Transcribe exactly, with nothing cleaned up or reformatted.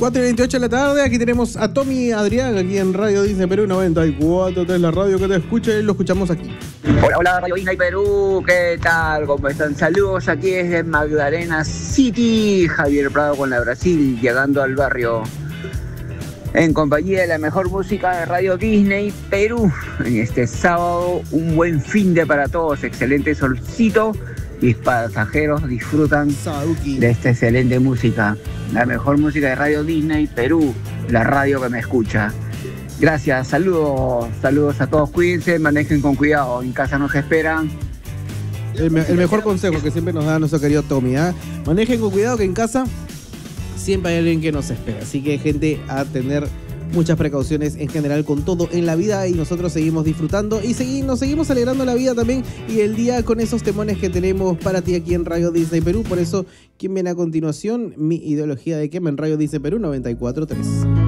cuatro y veintiocho de la tarde, aquí tenemos a Tommy Adrián, aquí en Radio Disney Perú noventa y cuatro, es la radio que te escucha y lo escuchamos aquí. Hola, hola, Radio Disney Perú, ¿qué tal? ¿Cómo están? Saludos aquí desde Magdalena City, Javier Prado con la Brasil, llegando al barrio en compañía de la mejor música de Radio Disney Perú. En este sábado, un buen fin de para todos, excelente solcito. Mis pasajeros disfrutan Saduki. de esta excelente música. La mejor música de Radio Disney Perú, la radio que me escucha. Gracias, saludos, saludos a todos, cuídense, manejen con cuidado, en casa nos esperan. El, me el mejor consejo que siempre nos da nuestro querido Tommy, ¿eh? Manejen con cuidado que en casa siempre hay alguien que nos espera. Así que, gente, a tener muchas precauciones en general con todo en la vida, y nosotros seguimos disfrutando y segui nos seguimos alegrando la vida también y el día con esos temones que tenemos para ti aquí en Radio Disney Perú. Por eso, ¿quién viene a continuación? Mi ideología de Quema en Radio Disney Perú noventa y cuatro punto tres.